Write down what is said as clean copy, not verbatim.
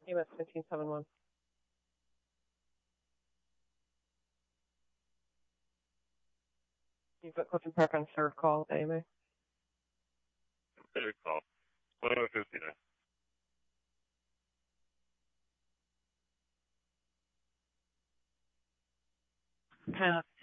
AMS 1571. You've got Clifton Park on third call, AMA. Third call. 1159. Pass.